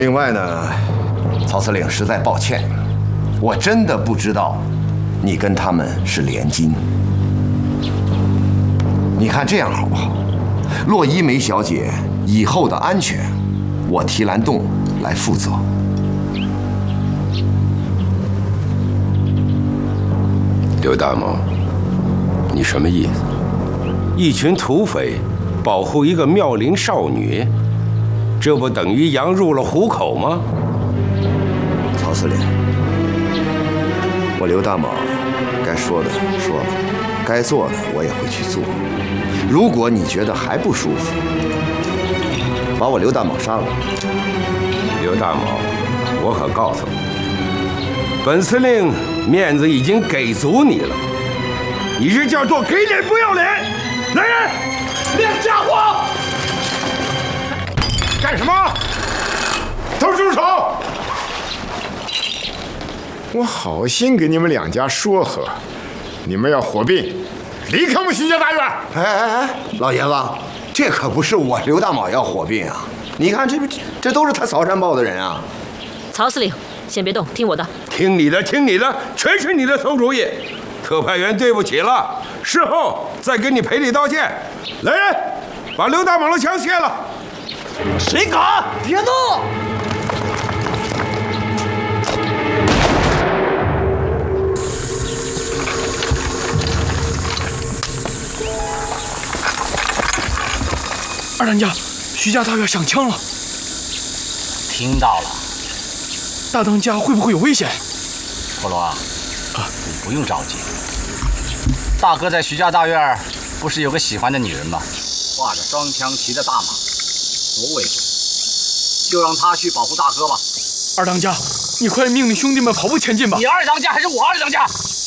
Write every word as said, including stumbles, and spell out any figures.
另外呢，曹司令实在抱歉，我真的不知道你跟他们是连襟。你看这样好不好？洛伊梅小姐以后的安全，我提篮洞来负责。 刘大毛，你什么意思？一群土匪保护一个妙龄少女，这不等于羊入了虎口吗？ 曹司令，我刘大毛该说的说了，该做的我也会去做。如果你觉得还不舒服，把我刘大毛杀了。 刘大毛，我可告诉你，本司令面子已经给足你了，你这叫做给脸不要脸！来人， 两家伙， 干什么？都住手！我好心给你们两家说和，你们要火并，离开我们徐家大院！ 哎哎哎，老爷子，这可不是我刘大毛要火并啊！你看这不，这都是他曹山报的人啊！ 曹司令，先别动，听我的。 听你的，听你的，全是你的馊主意。特派员对不起了，事后再给你赔礼道歉。来人，把刘大毛的枪卸了。 谁敢？别动！ 二当家，徐家大院响枪了。 听到了。 大当家会不会有危险？ 陀螺啊，你不用着急。大哥在徐家大院不是有个喜欢的女人吗？画着双枪，骑着大马，多威风！就让他去保护大哥吧。 二当家，你快命令兄弟们跑步前进吧。 你二当家还是我二当家？